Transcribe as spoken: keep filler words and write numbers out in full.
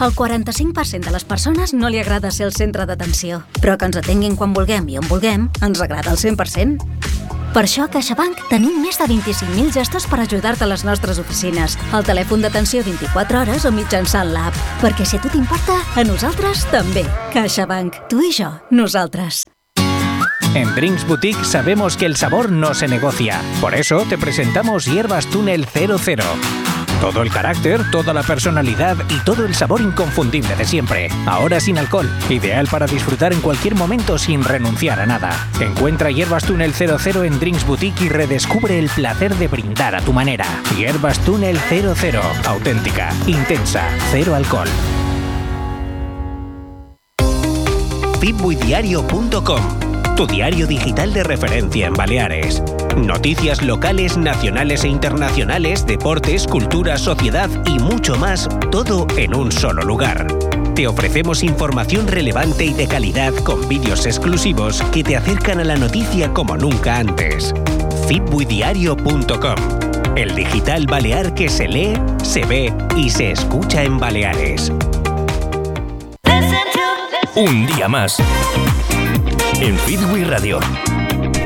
Al quaranta-cinc per cent de les persones no li agrada ser el centre d'atenció, però que ens atenguin quan vulguem i on vulguem ens agrada al cent per cent. Per això a CaixaBank tenim més de vint-i-cinc mil gestos per ajudar-te a les nostres oficines, al telèfon d'atenció vint-i-quatre hores o mitjançant l'app. Perquè si a tu t'importa, a nosaltres també. CaixaBank. Tu i jo. Nosaltres. En Drinks Boutique sabemos que el sabor no se negocia. Por eso te presentamos Hierbas Túnel cero cero. Todo el carácter, toda la personalidad y todo el sabor inconfundible de siempre. Ahora sin alcohol. Ideal para disfrutar en cualquier momento sin renunciar a nada. Encuentra Hierbas Túnel cero cero en Drinks Boutique y redescubre el placer de brindar a tu manera. Hierbas Túnel cero cero. Auténtica, intensa, cero alcohol. fitbuidiario punto com, tu diario digital de referencia en Baleares. Noticias locales, nacionales e internacionales, deportes, cultura, sociedad y mucho más, todo en un solo lugar. Te ofrecemos información relevante y de calidad con vídeos exclusivos que te acercan a la noticia como nunca antes. fitbuidiario punto com, el digital balear que se lee, se ve y se escucha en Baleares. Un día más en Fitbui Radio.